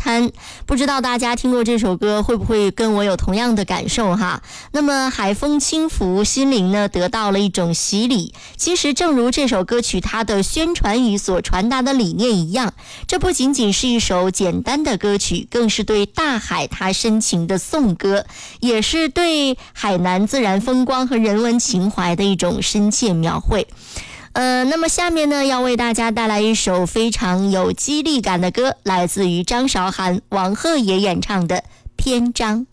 滩。不知道大家听过这首歌会不会跟我有同样的感受哈？那么海风轻拂，心灵呢得到了一种洗礼。其实正如这首歌曲它的宣传语所传达的理念一样，这不仅仅是一首简单的歌曲，更是对大海它深情的颂歌，也是对海南自然风光和人文情怀的一种深切描绘。那么下面呢，要为大家带来一首非常有激励感的歌，来自于张韶涵、王鹤也演唱的《篇章》。